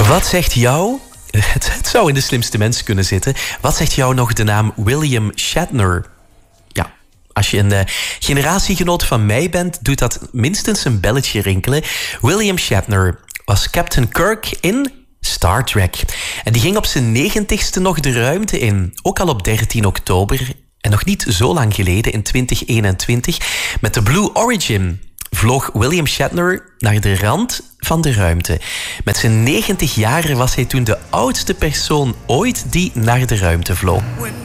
Wat zegt jou... Het zou in de slimste mens kunnen zitten. Wat zegt jou nog de naam William Shatner? Ja, als je een generatiegenoot van mij bent, doet dat minstens een belletje rinkelen. William Shatner was Captain Kirk in Star Trek. En die ging op zijn 90ste nog de ruimte in. Ook al op 13 oktober. En nog niet zo lang geleden, in 2021, met de Blue Origin vloog William Shatner naar de rand van de ruimte. Met zijn 90 jaar was hij toen de oudste persoon ooit die naar de ruimte vloog.